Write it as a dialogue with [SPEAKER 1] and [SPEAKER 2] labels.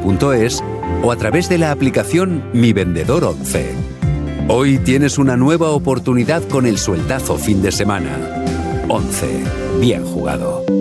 [SPEAKER 1] 11.es o a través de la aplicación Mi Vendedor 11. Hoy tienes una nueva oportunidad con el sueldazo fin de semana. 11. Bien jugado.